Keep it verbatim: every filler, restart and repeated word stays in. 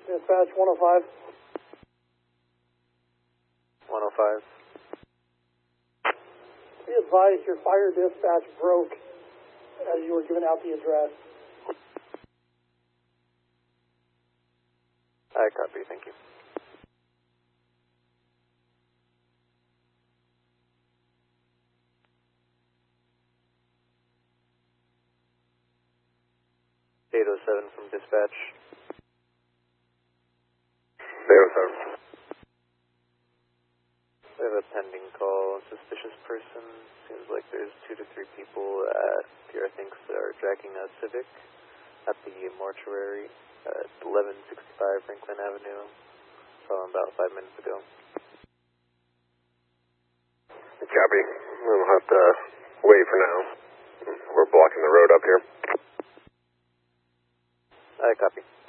Dispatch one oh five. one oh five. Be advised your fire dispatch broke as you were giving out the address. I copy, thank you. eight oh seven from dispatch. eight oh seven. We have a pending call. Suspicious person. Seems like there's two to three people at Pierre thinks that are dragging a Civic at the mortuary at eleven sixty-five Franklin Avenue. Saw him about five minutes ago. Copy. We'll have to wait for now. We're blocking the road up here. I copy.